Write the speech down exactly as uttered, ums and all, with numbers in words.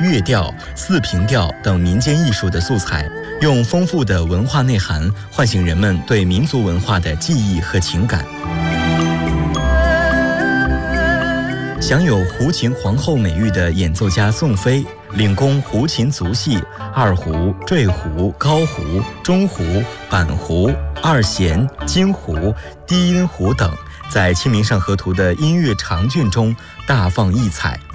乐调、四平调等民间艺术的素材，用丰富的文化内涵唤醒人们对民族文化的记忆和情感。享有胡琴皇后美誉的演奏家宋飞，领功胡琴族戏、二胡、坠胡、高胡、中胡、板胡、二弦、京胡、低音胡等，在《清明上河图》的音乐长卷中大放异彩。